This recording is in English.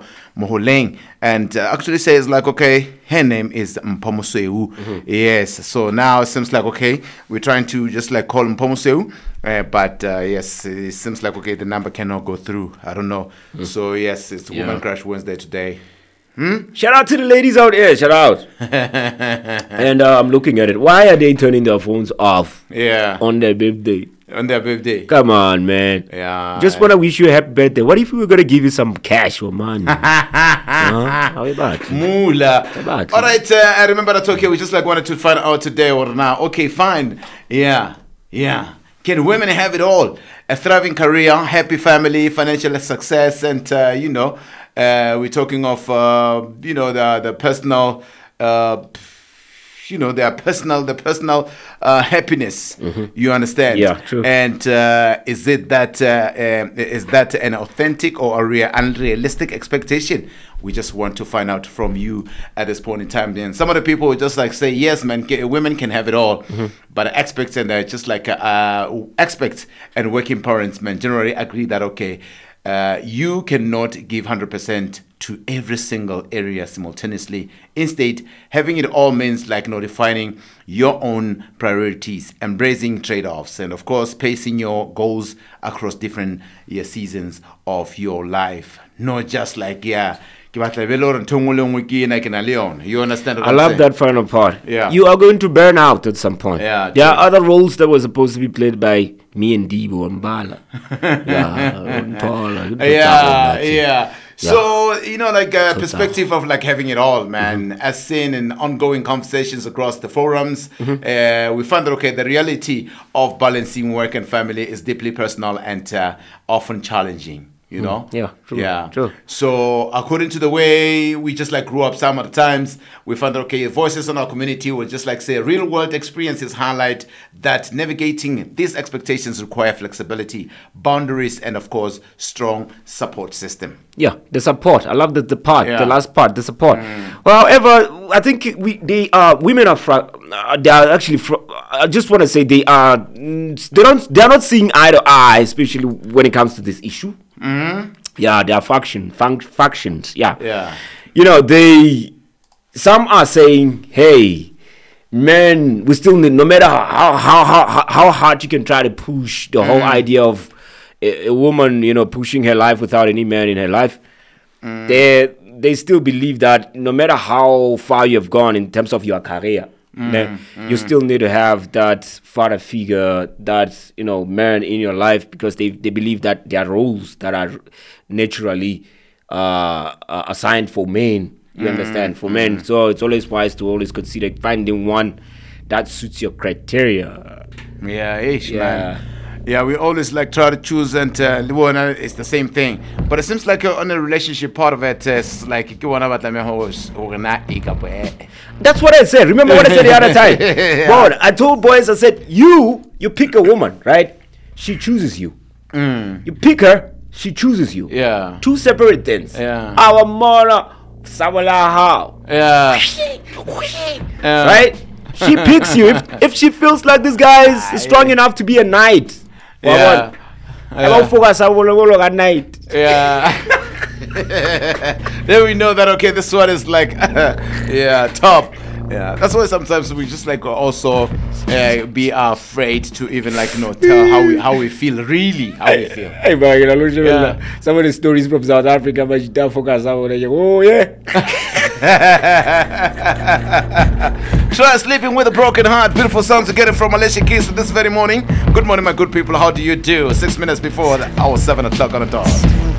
Moholeng, and actually says like, okay, her name is Mpomoseu. Yes, so now it seems like, okay, we're trying to just like call Mpomoseu, but yes, it seems like, okay, the number cannot go through. I don't know. So yes, it's Woman Crush Wednesday today. Shout out to the ladies out there. Shout out. And I'm looking at it. Why are they turning their phones off? Yeah. On their birthday. On their birthday. Come on, man. Yeah. Just want to wish you a happy birthday. What if we were going to give you some cash or money? How about Mula. about All right. I remember that. Okay, we just like wanted to find out today or now. Okay, fine. Yeah. Can women have it all? A thriving career, happy family, financial success, and we're talking of the personal, the personal happiness. You understand? Yeah, true. And is that an authentic or a unrealistic expectation? We just want to find out from you at this point in time. And some of the people will just like say, yes, man, women can have it all. But experts and just like experts and working parents, man, generally agree that, okay, you cannot give 100% to every single area simultaneously. Instead, having it all means like defining your own priorities, embracing trade-offs, and of course, pacing your goals across different seasons of your life. Not just like, you understand what I love that final part. Yeah. You are going to burn out at some point. Yeah, there are other roles that were supposed to be played by me and Debo and Bala. Yeah. So, perspective of like having it all, man, as seen in ongoing conversations across the forums, we found that, okay, the reality of balancing work and family is deeply personal and often challenging. Yeah, true. So according to the way we just like grew up some of the times, we found that, okay, voices in our community will just like say real world experiences highlight that navigating these expectations require flexibility, boundaries, and of course, strong support system. Yeah, the support. I love the last part, the support. Well, however, I think women are they are actually. I just want to say they are not seeing eye to eye, especially when it comes to this issue. Yeah, there are factions. Yeah. Some are saying, hey, men, we still need, no matter how hard you can try to push the whole idea of a woman, pushing her life without any man in her life, they still believe that no matter how far you have gone in terms of your career, you still need to have that father figure, that man in your life, because they believe that there are roles that are naturally assigned for men. You understand, for men. So it's always wise to always consider finding one that suits your criteria. Man. Yeah, we always like try to choose, and it's the same thing. But it seems like on a relationship, part of it is like that's what I said. Remember what I said the other time? God, I told boys, I said, you pick a woman, right? She chooses you. You pick her, she chooses you. Yeah. Two separate things. Yeah. Our mother, how? Yeah. Right? She picks you if she feels like this guy is strong enough to be a knight. Yeah. I won't focus at night. Yeah. Then we know that, okay, this one is like top. Yeah, that's why sometimes we just like also be afraid to even like tell how we feel, really how we feel. Hey man, some of the stories from South Africa, but you don't focus on it. Oh yeah. Try sleeping with a broken heart. Beautiful sounds to get it from Alicia Keys this very morning. Good morning, my good people. How do you do? 6 minutes before our 7 o'clock on the dot.